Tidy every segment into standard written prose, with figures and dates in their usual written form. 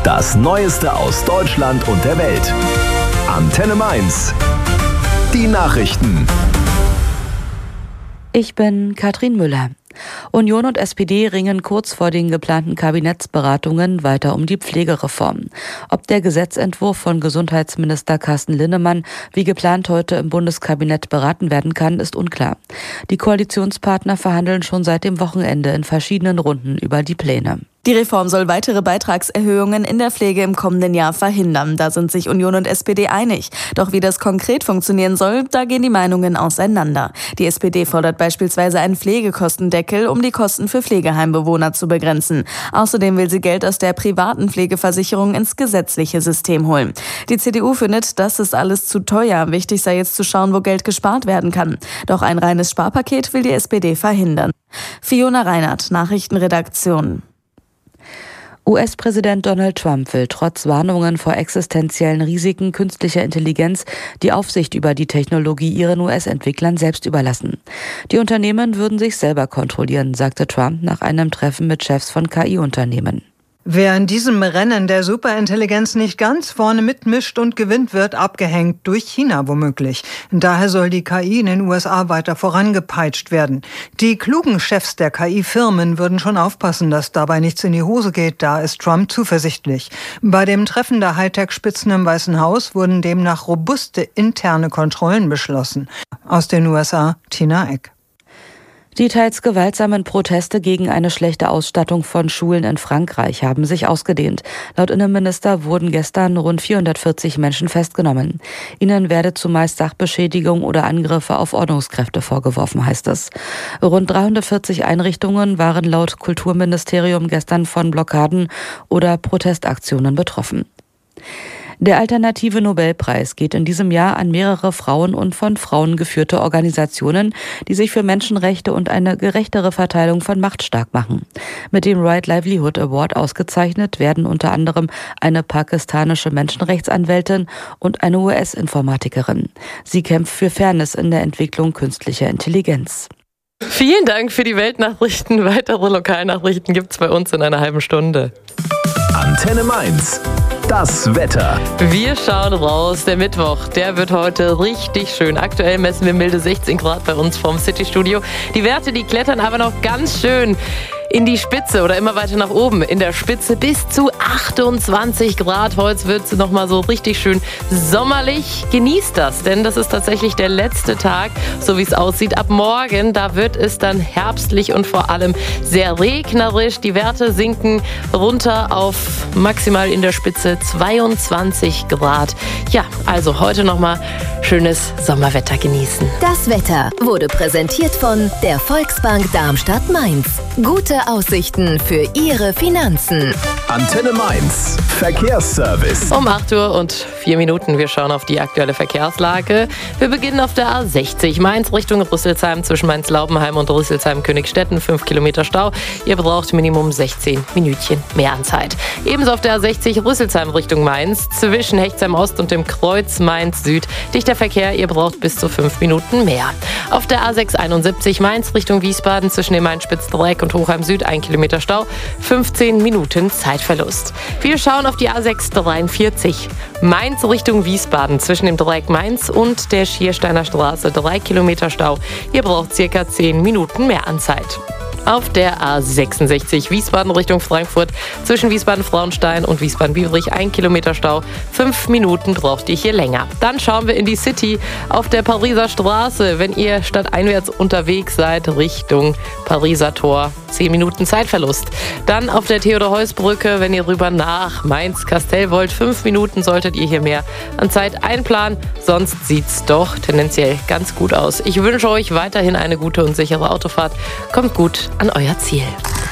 Das Neueste aus Deutschland und der Welt. Antenne Mainz. Die Nachrichten. Ich bin Katrin Müller. Union und SPD ringen kurz vor den geplanten Kabinettsberatungen weiter um die Pflegereform. Ob der Gesetzentwurf von Gesundheitsminister Carsten Linnemann wie geplant heute im Bundeskabinett beraten werden kann, ist unklar. Die Koalitionspartner verhandeln schon seit dem Wochenende in verschiedenen Runden über die Pläne. Die Reform soll weitere Beitragserhöhungen in der Pflege im kommenden Jahr verhindern. Da sind sich Union und SPD einig. Doch wie das konkret funktionieren soll, da gehen die Meinungen auseinander. Die SPD fordert beispielsweise einen Pflegekostendeckel, um die Kosten für Pflegeheimbewohner zu begrenzen. Außerdem will sie Geld aus der privaten Pflegeversicherung ins gesetzliche System holen. Die CDU findet, das ist alles zu teuer. Wichtig sei jetzt zu schauen, wo Geld gespart werden kann. Doch ein reines Sparpaket will die SPD verhindern. Fiona Reinhardt, Nachrichtenredaktion. US-Präsident Donald Trump will trotz Warnungen vor existenziellen Risiken künstlicher Intelligenz die Aufsicht über die Technologie ihren US-Entwicklern selbst überlassen. Die Unternehmen würden sich selber kontrollieren, sagte Trump nach einem Treffen mit Chefs von KI-Unternehmen. Wer in diesem Rennen der Superintelligenz nicht ganz vorne mitmischt und gewinnt, wird abgehängt, durch China womöglich. Daher soll die KI in den USA weiter vorangepeitscht werden. Die klugen Chefs der KI-Firmen würden schon aufpassen, dass dabei nichts in die Hose geht, da ist Trump zuversichtlich. Bei dem Treffen der Hightech-Spitzen im Weißen Haus wurden demnach robuste interne Kontrollen beschlossen. Aus den USA, Tina Eck. Die teils gewaltsamen Proteste gegen eine schlechte Ausstattung von Schulen in Frankreich haben sich ausgedehnt. Laut Innenminister wurden gestern rund 440 Menschen festgenommen. Ihnen werde zumeist Sachbeschädigung oder Angriffe auf Ordnungskräfte vorgeworfen, heißt es. Rund 340 Einrichtungen waren laut Kulturministerium gestern von Blockaden oder Protestaktionen betroffen. Der alternative Nobelpreis geht in diesem Jahr an mehrere Frauen und von Frauen geführte Organisationen, die sich für Menschenrechte und eine gerechtere Verteilung von Macht stark machen. Mit dem Right Livelihood Award ausgezeichnet werden unter anderem eine pakistanische Menschenrechtsanwältin und eine US-Informatikerin. Sie kämpft für Fairness in der Entwicklung künstlicher Intelligenz. Vielen Dank für die Weltnachrichten. Weitere Lokalnachrichten gibt's bei uns in einer halben Stunde. Antenne Mainz. Das Wetter. Wir schauen raus. Der Mittwoch, der wird heute richtig schön. Aktuell messen wir milde 16 Grad bei uns vom City-Studio. Die Werte, die klettern aber noch ganz schön in die Spitze oder immer weiter nach oben. In der Spitze bis zu 28 Grad. Heute wird es nochmal so richtig schön sommerlich. Genießt das, denn das ist tatsächlich der letzte Tag, so wie es aussieht. Ab morgen, da wird es dann herbstlich und vor allem sehr regnerisch. Die Werte sinken runter auf maximal in der Spitze 22 Grad. Ja, also heute nochmal schönes Sommerwetter genießen. Das Wetter wurde präsentiert von der Volksbank Darmstadt-Mainz. Gute Aussichten für Ihre Finanzen. Antenne Mainz. Verkehrsservice. Um 8:04 Uhr. Wir schauen auf die aktuelle Verkehrslage. Wir beginnen auf der A60 Mainz Richtung Rüsselsheim zwischen Mainz-Laubenheim und Rüsselsheim-Königsstetten. 5 Kilometer Stau. Ihr braucht Minimum 16 Minütchen mehr an Zeit. Ebenso auf der A60 Rüsselsheim Richtung Mainz zwischen Hechtsheim Ost und dem Kreuz Mainz Süd. Dichter Verkehr. Ihr braucht bis zu 5 Minuten mehr. Auf der A671 Mainz Richtung Wiesbaden zwischen dem Mainz-Spitzdreieck und Hochheim Süd 1 Kilometer Stau, 15 Minuten Zeitverlust. Wir schauen auf die A643 Mainz Richtung Wiesbaden zwischen dem Dreieck Mainz und der Schiersteiner Straße 3 Kilometer Stau. Ihr braucht circa 10 Minuten mehr an Zeit. Auf der A66 Wiesbaden Richtung Frankfurt zwischen Wiesbaden-Frauenstein und Wiesbaden-Biebrich 1 Kilometer Stau. 5 Minuten braucht ihr hier länger. Dann schauen wir in die City auf der Pariser Straße. Wenn ihr stadteinwärts unterwegs seid Richtung Pariser Tor, 10 Minuten Zeitverlust. Dann auf der Theodor-Heuss-Brücke, wenn ihr rüber nach Mainz-Kastell wollt, 5 Minuten solltet ihr hier mehr an Zeit einplanen. Sonst sieht's doch tendenziell ganz gut aus. Ich wünsche euch weiterhin eine gute und sichere Autofahrt. Kommt gut an euer Ziel.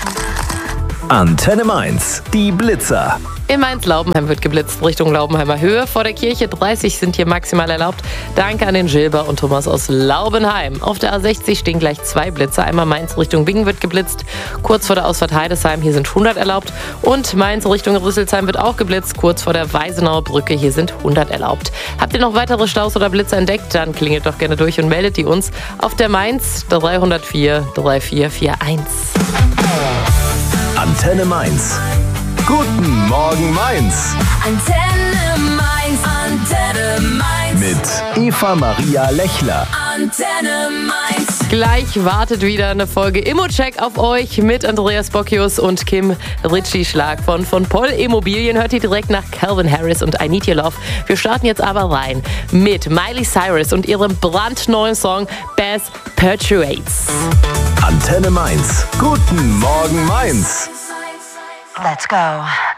Antenne Mainz. Die Blitzer. In Mainz-Laubenheim wird geblitzt Richtung Laubenheimer Höhe. Vor der Kirche 30 sind hier maximal erlaubt. Danke an den Gilber und Thomas aus Laubenheim. Auf der A60 stehen gleich 2 Blitzer. Einmal Mainz Richtung Bingen wird geblitzt. Kurz vor der Ausfahrt Heidesheim, hier sind 100 erlaubt. Und Mainz Richtung Rüsselsheim wird auch geblitzt. Kurz vor der Weisenauer Brücke, hier sind 100 erlaubt. Habt ihr noch weitere Staus oder Blitzer entdeckt? Dann klingelt doch gerne durch und meldet die uns auf der Mainz 304 3441. Antenne Mainz. Guten Morgen. Morgen Mainz. Antenne Mainz, Antenne Mainz. Mit Eva Maria Lechler. Antenne Mainz. Gleich wartet wieder eine Folge Immocheck auf euch mit Andreas Bocchius und Kim Ritchie-Schlag von Poll Immobilien. Hört ihr direkt nach Calvin Harris und I Need Your Love. Wir starten jetzt aber rein mit Miley Cyrus und ihrem brandneuen Song Bass Perpetuates. Antenne Mainz. Guten Morgen Mainz. Let's go.